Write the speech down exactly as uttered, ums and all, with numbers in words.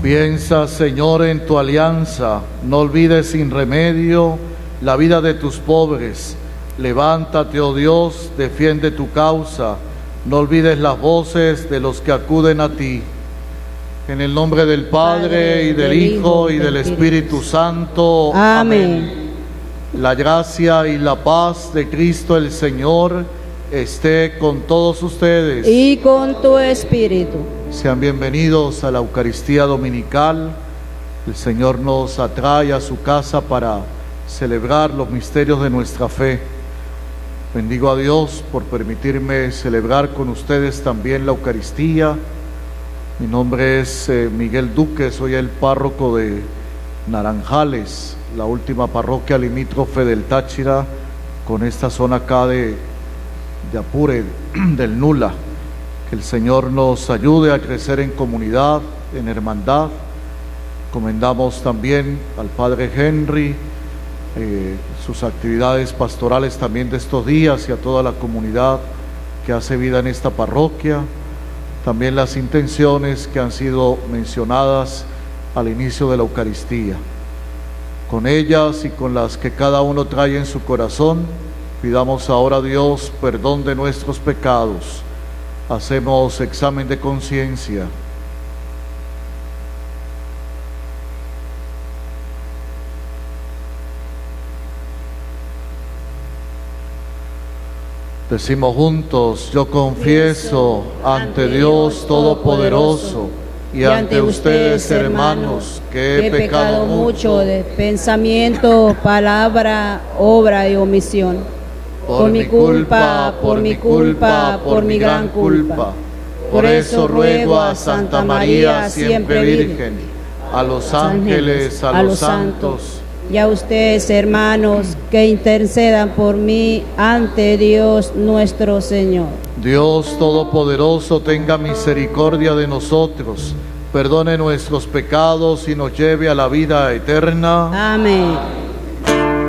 Piensa, Señor, en tu alianza, no olvides sin remedio la vida de tus pobres. Levántate, oh Dios, defiende tu causa, no olvides las voces de los que acuden a ti. En el nombre del Padre, y del Hijo, y del Espíritu Santo. Amén. La gracia y la paz de Cristo el Señor esté con todos ustedes. Y con tu espíritu. Sean bienvenidos a la Eucaristía Dominical. El Señor nos atrae a su casa para celebrar los misterios de nuestra fe. Bendigo a Dios por permitirme celebrar con ustedes también la Eucaristía. Mi nombre es eh, Miguel Duque, soy el párroco de Naranjales, la última parroquia limítrofe del Táchira, con esta zona acá de, de Apure, del Nula. Que el Señor nos ayude a crecer en comunidad, en hermandad. Encomendamos también al Padre Henry, eh, sus actividades pastorales también de estos días, y a toda la comunidad que hace vida en esta parroquia. También las intenciones que han sido mencionadas al inicio de la Eucaristía. Con ellas y con las que cada uno trae en su corazón, pidamos ahora a Dios perdón de nuestros pecados. Hacemos examen de conciencia. Decimos juntos: yo confieso ante Dios Todopoderoso y ante ustedes, hermanos, que he pecado mucho de pensamiento, palabra, obra y omisión. Por mi culpa, por mi culpa, por mi gran culpa. Por eso ruego a Santa María, siempre Virgen, a los ángeles, a los santos, y a ustedes, hermanos, que intercedan por mí ante Dios nuestro Señor. Dios Todopoderoso tenga misericordia de nosotros, perdone nuestros pecados y nos lleve a la vida eterna. Amén.